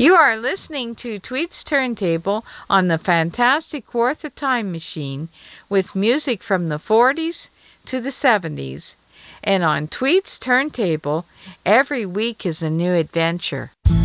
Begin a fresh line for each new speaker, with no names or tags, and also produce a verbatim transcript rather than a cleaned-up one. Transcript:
You are listening to Tweet's Turntable on the Fantastic Fourth of Time Machine with music from the forties to the seventies. And on Tweet's Turntable, every week is a new adventure.